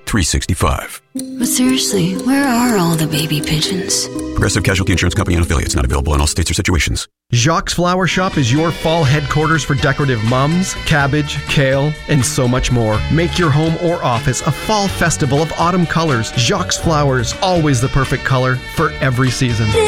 365. But seriously, where are all the baby pigeons? Progressive Casualty Insurance Company and affiliates. Not available in all states or situations. Jacques Flower Shop is your fall headquarters for decorative mums, cabbage, kale, and so much more. Make your home or office a fall festival of autumn colors. Jacques Flowers, always the perfect color for every season.